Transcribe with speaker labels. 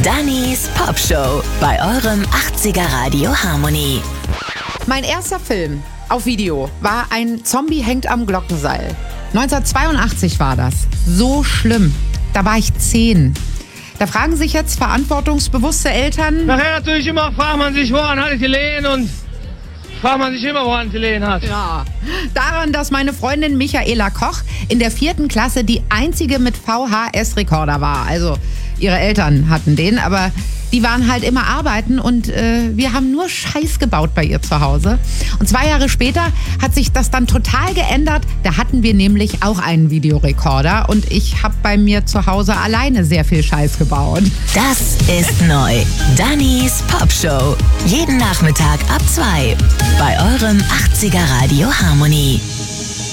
Speaker 1: Dannys Popshow bei eurem 80er Radio Harmony.
Speaker 2: Mein erster Film auf Video war ein Zombie hängt am Glockenseil. 1982 war das. So schlimm. Da war ich 10. Da fragen sich jetzt verantwortungsbewusste Eltern...
Speaker 3: Nachher natürlich immer fragt man sich, woran hatte ich gelegen und fragt man sich immer, woran ich gelegen hat.
Speaker 2: Ja, daran, dass meine Freundin Michaela Koch in der 4. Klasse die einzige mit VHS-Rekorder war. Also ihre Eltern hatten den, aber die waren halt immer arbeiten und wir haben nur Scheiß gebaut bei ihr zu Hause. Und 2 Jahre später hat sich das dann total geändert. Da hatten wir nämlich auch einen Videorekorder und ich habe bei mir zu Hause alleine sehr viel Scheiß gebaut.
Speaker 1: Das ist neu. Dannys Popshow. Jeden Nachmittag ab 2 bei eurem 80er Radio Harmony.